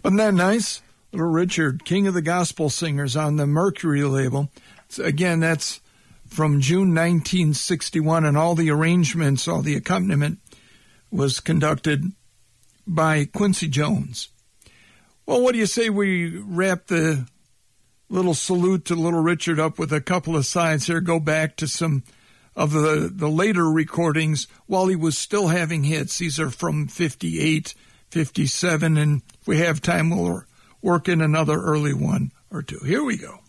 Wasn't that nice? Little Richard, King of the Gospel Singers on the Mercury label. Again, that's from June 1961, and all the arrangements, all the accompaniment was conducted by Quincy Jones. Well, what do you say we wrap the little salute to Little Richard up with a couple of sides here, go back to some of the later recordings while he was still having hits. These are from 58, 57, and if we have time, we'll work in another early one or two. Here we go.